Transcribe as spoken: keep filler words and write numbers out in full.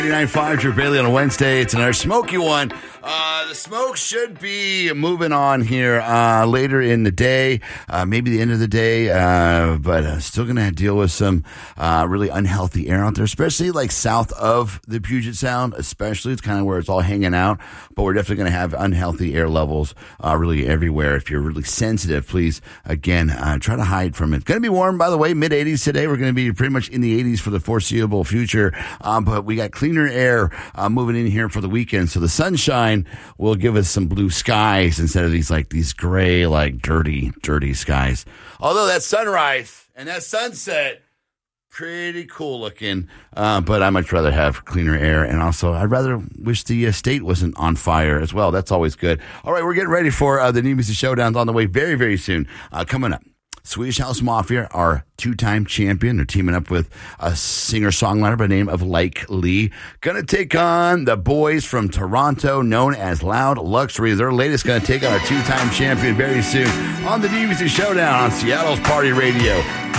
ninety-nine point five, Drew Bailey on a Wednesday. It's another smoky one. Uh, the smoke should be moving on here uh, later in the day, uh, maybe the end of the day, uh, but uh, still going to deal with some uh, really unhealthy air out there, especially like south of the Puget Sound, especially. It's kind of where it's all hanging out, but we're definitely going to have unhealthy air levels uh, really everywhere. If you're really sensitive, please, again, uh, try to hide from it. It's going to be warm, by the way, mid eighties today. We're going to be pretty much in the eighties for the foreseeable future, um, but we got cleaner air uh, moving in here for the weekend, so the sunshine will give us some blue skies instead of these like these gray, like dirty, dirty skies. Although that sunrise and that sunset, pretty cool looking. Uh, but I much rather have cleaner air, and also I'd rather wish the uh, state wasn't on fire as well. That's always good. All right, we're getting ready for uh, the New Music Showdowns on the way very, very soon. Uh, coming up. Swedish House Mafia, our two-time champion. They're teaming up with a singer-songwriter by the name of Like Lee. Going to take on the boys from Toronto known as Loud Luxury. Their latest going to take on our two-time champion very soon on the New Music Showdown on Seattle's Party Radio.